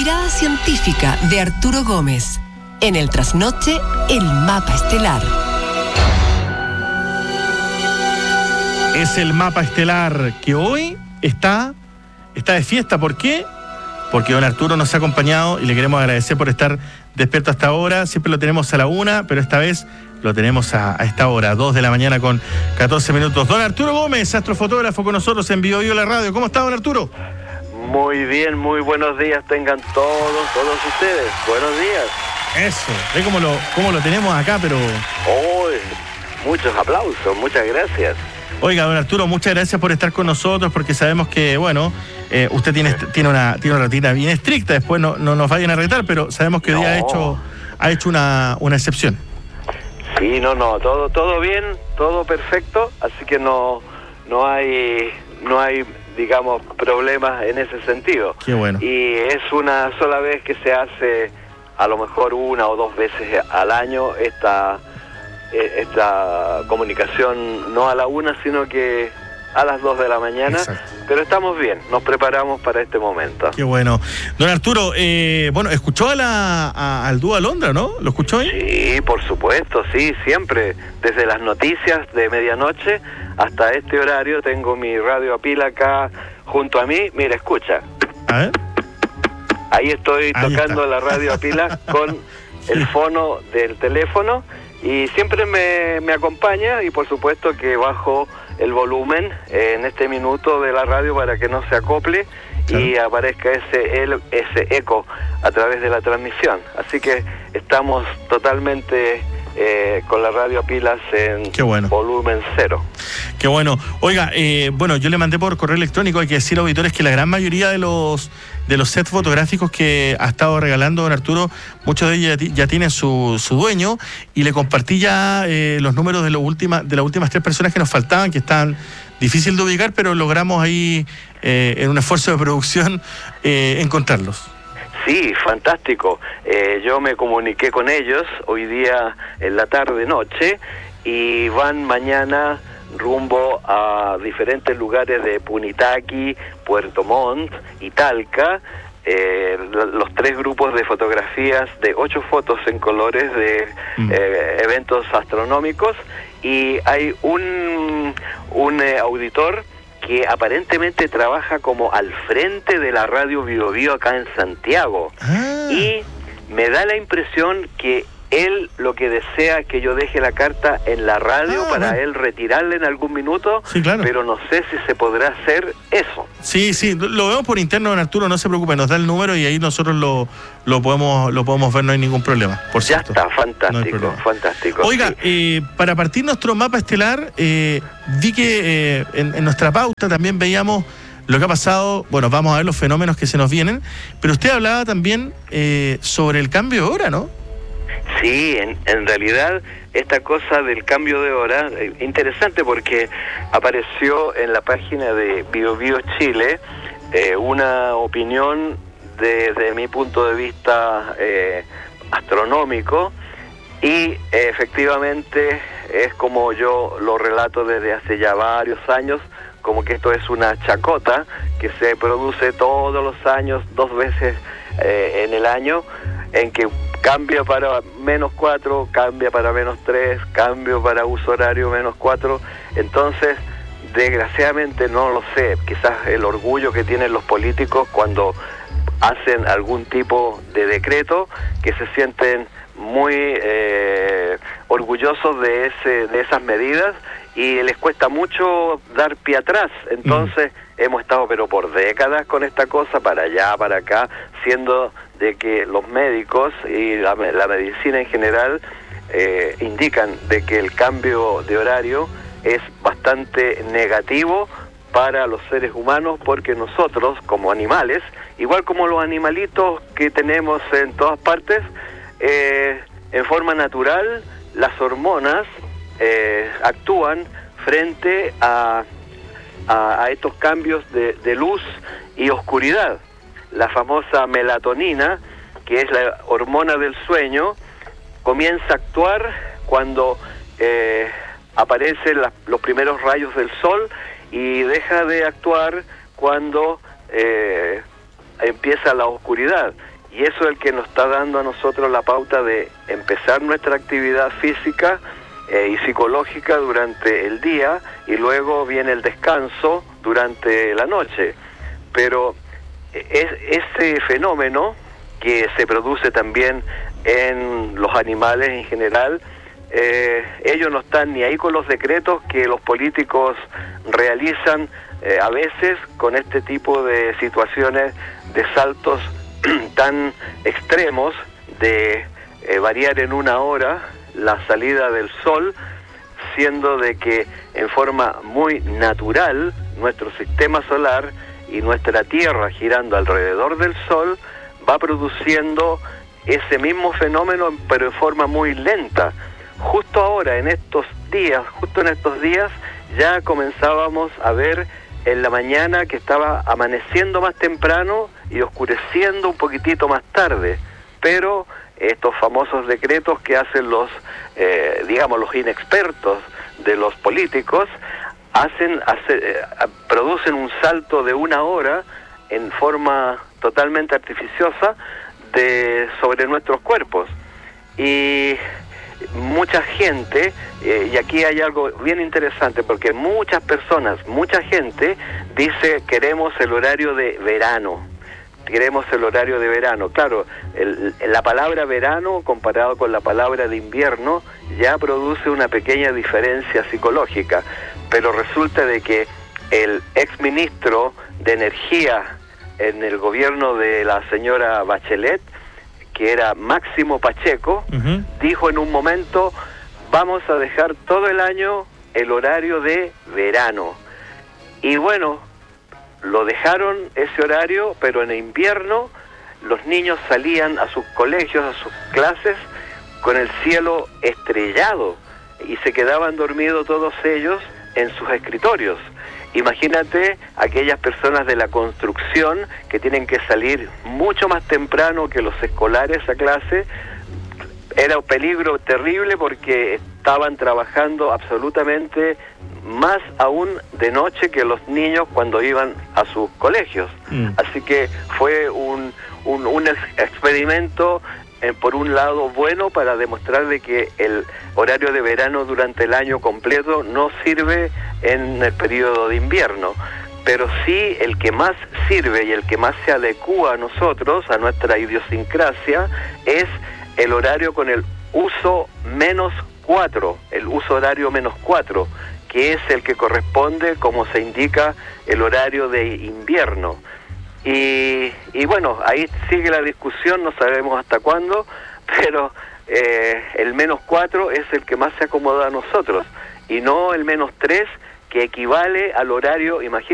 mirada científica de Arturo Gómez. En el trasnoche, el mapa estelar. Es el mapa estelar que hoy está de fiesta. ¿Por qué? Porque don Arturo nos ha acompañado y le queremos agradecer por estar despierto hasta ahora. Siempre lo tenemos a la 1, pero esta vez lo tenemos a esta hora, 2 de la mañana con 14 minutos. Don Arturo Gómez, astrofotógrafo con nosotros en Bio la Radio. ¿Cómo está, don Arturo? Muy bien, muy buenos días tengan todos ustedes. Buenos días. Eso, ve cómo lo tenemos acá, pero... Uy, muchos aplausos, muchas gracias. Oiga, don Arturo, muchas gracias por estar con nosotros, porque sabemos que, bueno, usted tiene una rutina bien estricta, después no nos vayan a retar, pero sabemos que hoy ha hecho una excepción. Sí, todo bien, todo perfecto, así que no hay, digamos, problemas en ese sentido. Qué bueno. Y es una sola vez que se hace, a lo mejor 1 o 2 veces al año, esta comunicación, no a la 1, sino que a las 2 de la mañana. Exacto. Pero estamos bien, nos preparamos para este momento. Qué bueno. Don Arturo, bueno, ¿escuchó al dúo Alondra, no? ¿Lo escuchó ahí? Sí, por supuesto, sí, siempre. Desde las noticias de medianoche hasta este horario tengo mi radio a pila acá junto a mí. Mira, escucha. A ver. Ahí estoy tocando la radio a pila con el fono del teléfono y siempre me acompaña, y por supuesto que bajo el volumen en este minuto de la radio para que no se acople, claro, y aparezca ese eco a través de la transmisión. Así que estamos totalmente con la radio a pilas en volumen 0. Qué bueno. Oiga, bueno, yo le mandé por correo electrónico, hay que decir, auditores, que la gran mayoría de los sets fotográficos que ha estado regalando don Arturo, muchos de ellos ya tienen su dueño, y le compartí ya los números de las últimas 3 personas que nos faltaban, que están difícil de ubicar, pero logramos ahí, en un esfuerzo de producción, encontrarlos. Sí, fantástico. Yo me comuniqué con ellos hoy día en la tarde-noche y van mañana rumbo a diferentes lugares de Punitaqui, Puerto Montt y Talca. Los 3 grupos de fotografías de 8 fotos en colores de eventos astronómicos, y hay un auditor que aparentemente trabaja como al frente de la radio Bio acá en Santiago. Y me da la impresión que él lo que desea es que yo deje la carta en la radio para él retirarla en algún minuto, sí, claro, pero no sé si se podrá hacer eso. Sí, lo vemos por interno, don Arturo, no se preocupe, nos da el número y ahí nosotros lo podemos ver, no hay ningún problema. Por cierto. Ya está, fantástico, no fantástico. Oiga, sí, para partir nuestro mapa estelar, vi que en nuestra pauta también veíamos lo que ha pasado. Bueno, vamos a ver los fenómenos que se nos vienen, pero usted hablaba también sobre el cambio de hora, ¿no? Sí, en realidad esta cosa del cambio de hora, interesante porque apareció en la página de Bio Chile una opinión desde mi punto de vista astronómico, y efectivamente es como yo lo relato desde hace ya varios años, como que esto es una chacota que se produce todos los años, 2 veces en el año, en que cambia para -4, cambia para -3, cambio para uso horario -4. Entonces, desgraciadamente, no lo sé, quizás el orgullo que tienen los políticos cuando hacen algún tipo de decreto, que se sienten muy orgullosos de esas medidas, y les cuesta mucho dar pie atrás. Entonces hemos estado pero por décadas con esta cosa, para allá, para acá, siendo de que los médicos y la medicina en general indican de que el cambio de horario es bastante negativo para los seres humanos, porque nosotros como animales, igual como los animalitos que tenemos en todas partes, en forma natural las hormonas actúan frente a estos cambios de luz y oscuridad. La famosa melatonina, que es la hormona del sueño, comienza a actuar cuando aparecen los primeros rayos del sol, y deja de actuar cuando empieza la oscuridad. y eso es el que nos está dando a nosotros la pauta de empezar nuestra actividad física y psicológica durante el día, y luego viene el descanso durante la noche. Pero ese fenómeno que se produce también en los animales en general, ellos no están ni ahí con los decretos que los políticos realizan a veces con este tipo de situaciones de saltos tan extremos, de variar en una hora la salida del sol, siendo de que en forma muy natural nuestro sistema solar y nuestra Tierra, girando alrededor del sol, va produciendo ese mismo fenómeno, pero en forma muy lenta. Justo ahora, en estos días, ya comenzábamos a ver en la mañana que estaba amaneciendo más temprano y oscureciendo un poquitito más tarde, pero estos famosos decretos que hacen los inexpertos de los políticos producen un salto de una hora en forma totalmente artificiosa sobre nuestros cuerpos. Y mucha gente, y aquí hay algo bien interesante, porque mucha gente dice: queremos el horario de verano. Claro, la palabra verano comparado con la palabra de invierno ya produce una pequeña diferencia psicológica, pero resulta de que el exministro de Energía en el gobierno de la señora Bachelet, que era Máximo Pacheco, dijo en un momento: vamos a dejar todo el año el horario de verano. Y bueno, lo dejaron ese horario, pero en invierno los niños salían a sus colegios, a sus clases, con el cielo estrellado, y se quedaban dormidos todos ellos en sus escritorios. Imagínate aquellas personas de la construcción que tienen que salir mucho más temprano que los escolares a clase. Era un peligro terrible porque estaban trabajando absolutamente más aún de noche que los niños cuando iban a sus colegios. Así que fue un experimento, por un lado, bueno, para demostrar de que el horario de verano durante el año completo no sirve en el periodo de invierno, pero sí el que más sirve y el que más se adecúa a nosotros, a nuestra idiosincrasia, es el horario con el uso -4, el uso horario -4, que es el que corresponde, como se indica, el horario de invierno. Y bueno, ahí sigue la discusión, no sabemos hasta cuándo, pero el -4 es el que más se acomoda a nosotros, y no el -3, que equivale al horario, imagínate,